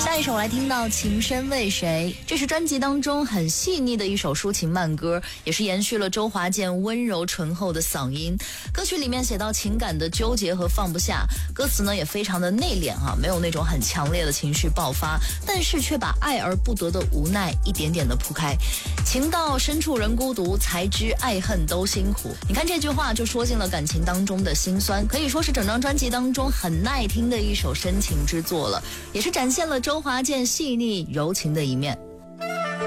下一首来听到《情深为谁》，这是专辑当中很细腻的一首抒情慢歌，也是延续了周华健温柔醇厚的嗓音。歌曲里面写到情感的纠结和放不下，歌词呢也非常的内敛没有那种很强烈的情绪爆发，但是却把爱而不得的无奈一点点的铺开。情到深处人孤独，才知爱恨都辛苦。你看这句话就说尽了感情当中的辛酸，可以说是整张专辑当中很耐听的一首深情之作了，也是展现了周华健细腻柔情的一面。